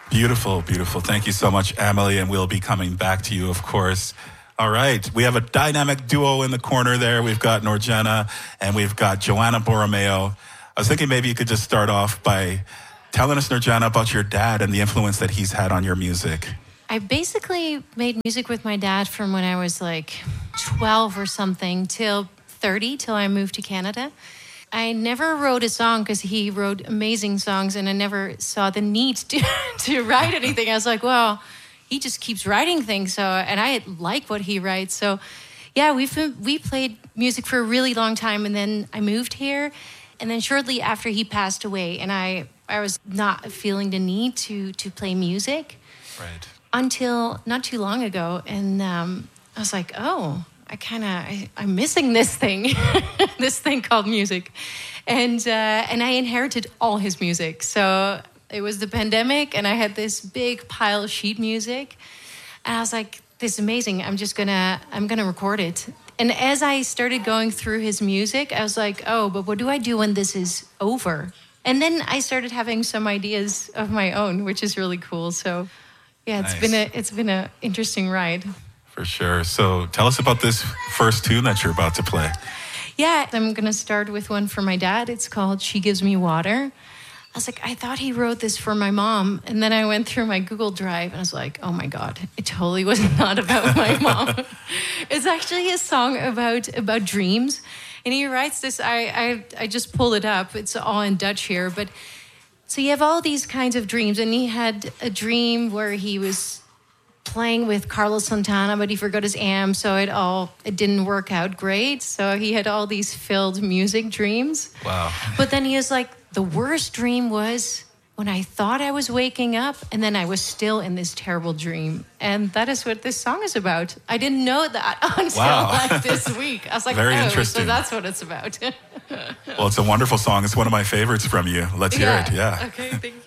Beautiful, beautiful. Thank you so much, Emily, and we'll be coming back to you, of course. All right, we have a dynamic duo in the corner there. We've got Norjena and we've got Joanna Borromeo. I was thinking maybe you could just start off by telling us, Norjena, about your dad and the influence that he's had on your music. I basically made music with my dad from when I was like 12 or something till 30, till I moved to Canada. I never wrote a song because he wrote amazing songs, and I never saw the need to write anything. I was like, well, he just keeps writing things, so, and I like what he writes. So, yeah, we played music for a really long time, and then I moved here, and then shortly after he passed away, and I was not feeling the need to play music, right, until not too long ago, and I was like, oh, I'm missing this thing, this thing called music. And I inherited all his music. So it was the pandemic and I had this big pile of sheet music. And I was like, this is amazing. I'm gonna record it. And as I started going through his music, I was like, oh, but what do I do when this is over? And then I started having some ideas of my own, which is really cool. So yeah, it's been an interesting ride. For sure. So tell us about this first tune that you're about to play. Yeah, I'm going to start with one for my dad. It's called She Gives Me Water. I was like, I thought he wrote this for my mom. And then I went through my Google Drive and I was like, oh my God, it totally was not about my mom. It's actually a song about dreams. And he writes this, I just pulled it up. It's all in Dutch here. But so you have all these kinds of dreams. And he had a dream where he was playing with Carlos Santana, but he forgot his amp, so it didn't work out great. So he had all these filled music dreams. Wow. But then he was like, the worst dream was when I thought I was waking up and then I was still in this terrible dream. And that is what this song is about. I didn't know that until like this week. I was like, very interesting. So that's what it's about. Well, it's a wonderful song. It's one of my favorites from you. Let's hear it. Yeah. Okay, thank you.